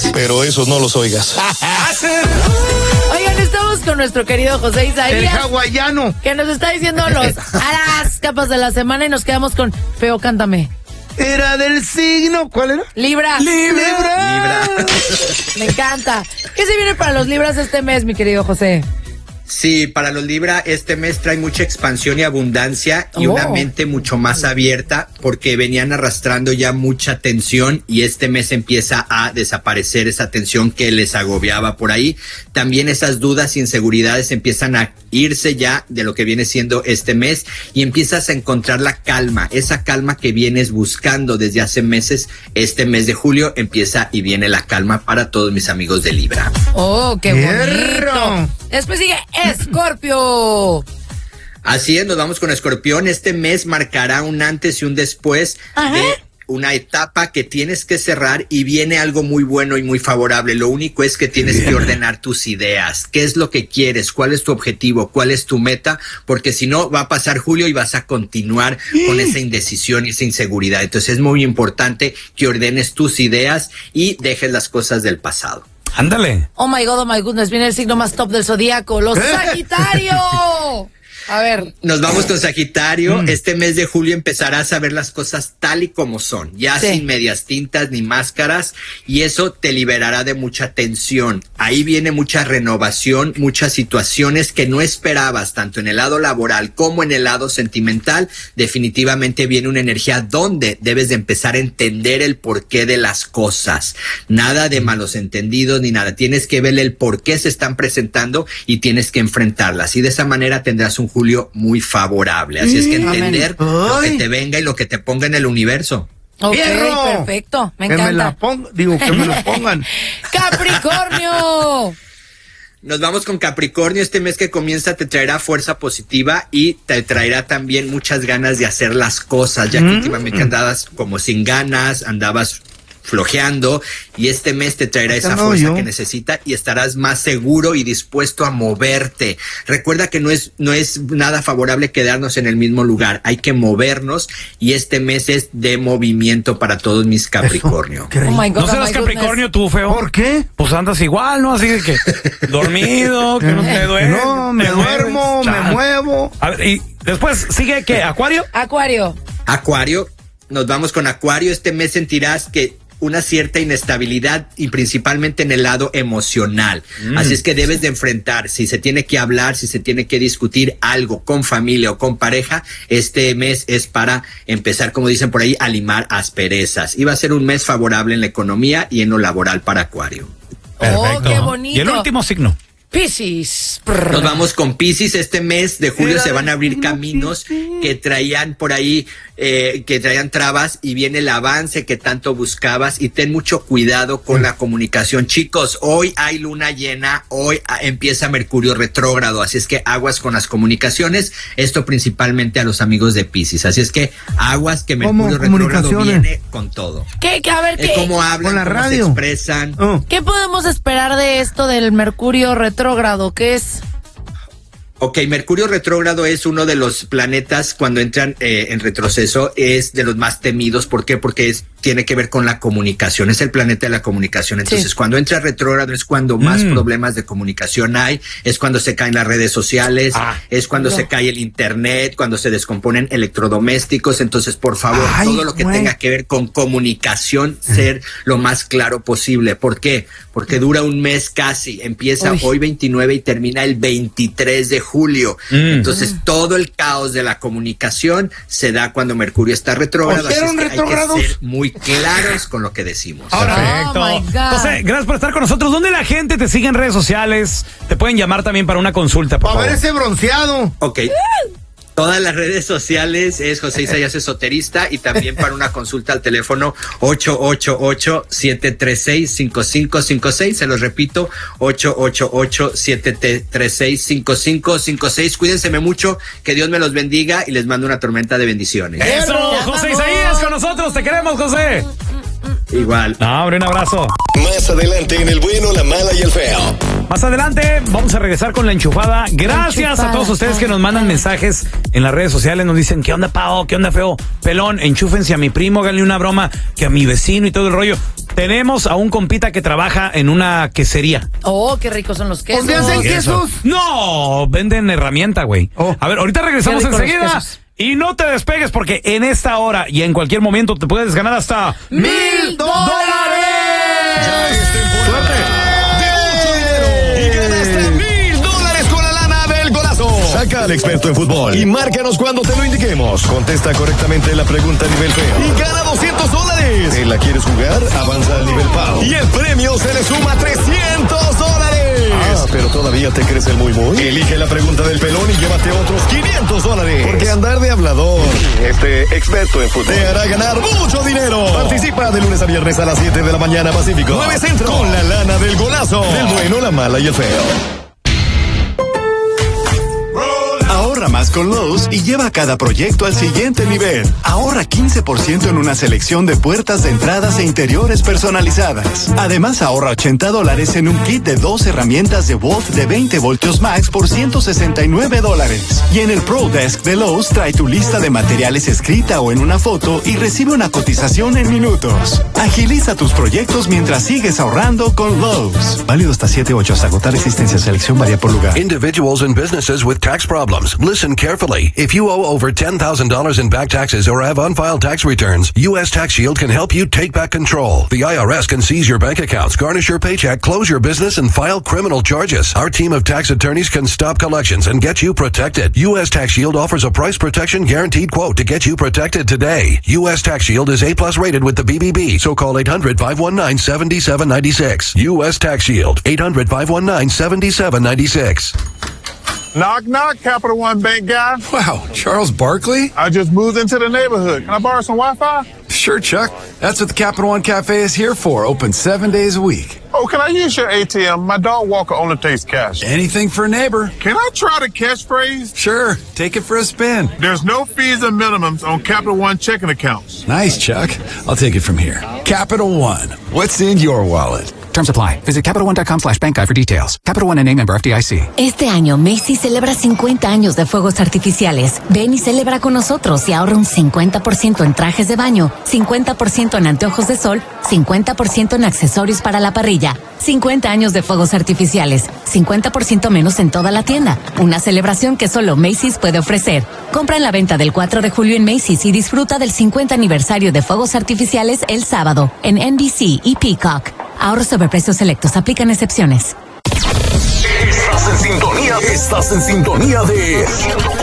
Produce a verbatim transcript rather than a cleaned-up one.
pero esos no los oigas. Oigan, estamos con nuestro querido José Isaías. El hawaiano. Que nos está diciendo los las capas de la semana y nos quedamos con Feo, cántame. Era del signo, ¿cuál era? Libra. Libra. Libra. Me encanta. ¿Qué se viene para los Libras este mes, mi querido José? Sí, para los Libra este mes trae mucha expansión y abundancia y Oh. una mente mucho más abierta porque venían arrastrando ya mucha tensión y este mes empieza a desaparecer esa tensión que les agobiaba por ahí. También esas dudas e inseguridades empiezan a irse ya de lo que viene siendo este mes y empiezas a encontrar la calma, esa calma que vienes buscando desde hace meses. Este mes de julio empieza y viene la calma para todos mis amigos de Libra. Oh, qué ¡Hierro! bonito. Después sigue Escorpio. Así es, nos vamos con Escorpión. Este mes marcará un antes y un después Ajá. de una etapa que tienes que cerrar y viene algo muy bueno y muy favorable. Lo único es que tienes que ordenar tus ideas. ¿Qué es lo que quieres? ¿Cuál es tu objetivo? ¿Cuál es tu meta? Porque si no, va a pasar julio y vas a continuar con esa indecisión y esa inseguridad. Entonces es muy importante que ordenes tus ideas y dejes las cosas del pasado. Ándale. Oh my God, oh my goodness, viene el signo más top del zodíaco, los Sagitario. A ver. Nos vamos con Sagitario. Mm. Este mes de julio empezarás a ver las cosas tal y como son, ya sí. sin medias tintas ni máscaras, y eso te liberará de mucha tensión. Ahí viene mucha renovación, muchas situaciones que no esperabas, tanto en el lado laboral como en el lado sentimental. Definitivamente viene una energía donde debes de empezar a entender el porqué de las cosas. Nada de malos entendidos ni nada. Tienes que ver el por qué se están presentando y tienes que enfrentarlas. Y de esa manera tendrás un julio muy favorable. Así es que entender Amén. lo que te venga y lo que te ponga en el universo. Ok, ¡Fierro! perfecto, me que encanta. Me la ponga, digo, que me lo pongan. Capricornio. Nos vamos con Capricornio. Este mes que comienza te traerá fuerza positiva y te traerá también muchas ganas de hacer las cosas, ya que mm. últimamente andabas como sin ganas, andabas flojeando, y este mes te traerá esa no, fuerza yo. que necesita y estarás más seguro y dispuesto a moverte. Recuerda que no es no es nada favorable quedarnos en el mismo lugar, hay que movernos, y este mes es de movimiento para todos mis Capricornio. Oh my God, ¿No serás oh my Capricornio tú, Feo? ¿Por qué? Pues andas igual, ¿no? Así de que dormido, que no te duermes. No, me duermo, me muevo. A ver, y después sigue, ¿qué? ¿Acuario? Acuario. Acuario, nos vamos con Acuario. Este mes sentirás que una cierta inestabilidad y principalmente en el lado emocional. Mm. Así es que debes de enfrentar, si se tiene que hablar, si se tiene que discutir algo con familia o con pareja, este mes es para empezar, como dicen por ahí, a limar asperezas. Y va a ser un mes favorable en la economía y en lo laboral para Acuario. Perfecto. Oh, qué bonito. Y el último signo. Piscis. Nos vamos con Piscis. Este mes de julio se van a abrir caminos que traían por ahí, eh, que traían trabas, y viene el avance que tanto buscabas, y ten mucho cuidado con la comunicación. Chicos, hoy hay luna llena, hoy empieza Mercurio retrógrado, así es que aguas con las comunicaciones, esto principalmente a los amigos de Piscis, así es que aguas que Mercurio retrógrado viene con todo. ¿Qué? A ver, ¿qué? Eh, cómo hablan, con la cómo radio. se expresan. Oh. ¿Qué podemos esperar de esto del Mercurio retrógrado? ¿Qué es? Ok, Mercurio retrógrado es uno de los planetas cuando entran eh, en retroceso, es de los más temidos. ¿Por qué? Porque es, tiene que ver con la comunicación, es el planeta de la comunicación. Entonces, sí. cuando entra retrógrado es cuando más mm. problemas de comunicación hay, es cuando se caen las redes sociales, ah, es cuando no. se cae el internet, cuando se descomponen electrodomésticos. Entonces, por favor, Ay, todo lo que güey. tenga que ver con comunicación, ser lo más claro posible. ¿Por qué? Porque dura un mes casi, empieza Uy. hoy veintinueve y termina el veintitrés de julio. Mm. Entonces, todo el caos de la comunicación se da cuando Mercurio está retrógrado. Así es que hay que ser muy claros con lo que decimos. Perfecto. Oh, José, gracias por estar con nosotros. ¿Dónde la gente te sigue en redes sociales? Te pueden llamar también para una consulta, por a favor. ver ese bronceado. Ok. Todas las redes sociales es José Isaías Esoterista, y también para una consulta al teléfono ocho ocho ocho, siete tres seis, cinco cinco cinco seis. Se los repito, ocho ocho ocho, siete tres seis, cinco cinco cinco seis. Cuídense mucho, que Dios me los bendiga y les mando una tormenta de bendiciones. Eso, José Isaías con nosotros. Te queremos, José. Igual. No, hombre, un abrazo. Más adelante en El Bueno, la Mala y el Feo. Más adelante vamos a regresar con la enchufada. Gracias enchufada. a todos ustedes que nos mandan mensajes en las redes sociales. Nos dicen, ¿qué onda, Pao? ¿Qué onda, feo? Pelón, enchúfense a mi primo, háganle una broma, que a mi vecino y todo el rollo. Tenemos a un compita que trabaja en una quesería. Oh, qué ricos son los quesos. ¿Dónde hacen quesos? No, venden herramienta, güey. Oh. A ver, ahorita regresamos Qué rico los enseguida. quesos. Y no te despegues porque en esta hora y en cualquier momento te puedes ganar hasta ¡Mil dólares! Ya es temporada de mucho dinero y gana hasta mil dólares con la lana del golazo. Saca al experto en fútbol y márcanos cuando te lo indiquemos. Contesta correctamente la pregunta a nivel feo y gana doscientos dólares. ¿Te la quieres jugar? Avanza al nivel Pau y el premio se le suma trescientos dólares. Ah, pero todavía te crees el muy muy. Elige la pregunta del pelón y llévate otros quinientos dólares. Porque andar de hablador, este experto en fútbol, te hará ganar mucho dinero. Participa de lunes a viernes a las siete de la mañana Pacífico, nueve Centro, con la lana del golazo, del bueno, la mala y el feo. Ahorra más con Lowe's y lleva cada proyecto al siguiente nivel. Ahorra quince por ciento en una selección de puertas de entradas e interiores personalizadas. Además, ahorra ochenta dólares en un kit de dos herramientas de Volt de veinte voltios max por ciento sesenta y nueve dólares. Y en el Pro Desk de Lowe's trae tu lista de materiales escrita o en una foto y recibe una cotización en minutos. Agiliza tus proyectos mientras sigues ahorrando con Lowe's. Válido hasta siete ocho hasta agotar existencia. Selección varía por lugar. Individuals and businesses with tax problems. Listen carefully. If you owe over ten thousand dollars in back taxes or have unfiled tax returns, U S Tax Shield can help you take back control. The I R S can seize your bank accots, garnish your paycheck, close your business, and file criminal charges. Our team of tax attorneys can stop collections and get you protected. U S Tax Shield offers a price protection guaranteed quote to get you protected today. U S Tax Shield is A plus rated with the B B B, so call eight hundred, five one nine, seven seven nine six. U S Tax Shield, eight hundred, five one nine, seven seven nine six. Knock, knock, Capital One Bank guy. Wow, Charles Barkley? I just moved into the neighborhood. Can I borrow some Wi-Fi? Sure, Chuck. That's what the Capital One Cafe is here for. Open seven days a week. Oh, can I use your A T M? My dog Walker only takes cash. Anything for a neighbor. Can I try the catchphrase? Sure, take it for a spin. There's no fees and minimums on Capital One checking accounts. Nice, Chuck. I'll take it from here. Capital One. What's in your wallet? Terms apply. Visit Capital One dot com slash bank guide for details. Capital One N A member F D I C. Este año Macy's celebra cincuenta años de fuegos artificiales. Ven y celebra con nosotros y ahorra un cincuenta por ciento en trajes de baño, cincuenta por ciento en anteojos de sol, cincuenta por ciento en accesorios para la parrilla. cincuenta años de fuegos artificiales, cincuenta por ciento menos en toda la tienda. Una celebración que solo Macy's puede ofrecer. Compra en la venta del cuatro de julio en Macy's y disfruta del cincuenta aniversario de fuegos artificiales el sábado en N B C y Peacock. Ahorros sobre precios selectos. Aplican excepciones. Estás en sintonía. Estás en sintonía de